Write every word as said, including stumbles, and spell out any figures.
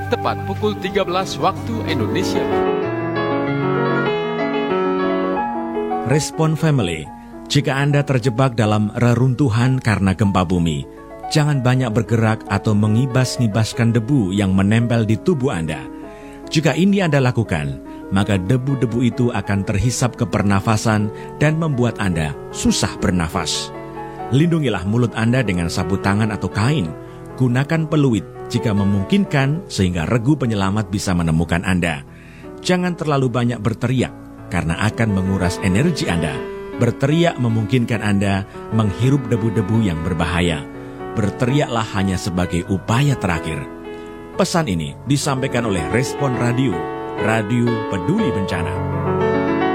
tepat pukul tiga belas waktu Indonesia. Respon Family. Jika Anda terjebak dalam reruntuhan karena gempa bumi, jangan banyak bergerak atau mengibas-ngibaskan debu yang menempel di tubuh Anda. Jika ini Anda lakukan, maka debu-debu itu akan terhisap ke pernafasan dan membuat Anda susah bernafas. Lindungilah mulut Anda dengan sapu tangan atau kain. Gunakan peluit jika memungkinkan sehingga regu penyelamat bisa menemukan Anda. Jangan terlalu banyak berteriak karena akan menguras energi Anda. Berteriak memungkinkan Anda menghirup debu-debu yang berbahaya. Berteriaklah hanya sebagai upaya terakhir. Pesan ini disampaikan oleh Respon Radio, Radio Peduli Bencana.